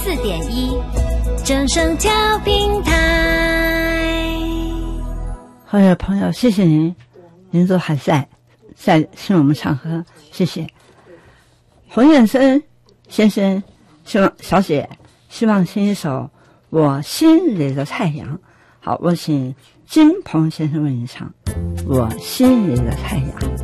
94.1正声调频台。 好友朋友，谢谢您都还在请我们唱歌，谢谢。洪燕生先生小姐希望听一首我心里的太阳。好，我请金鹏先生为你唱我心里的太阳。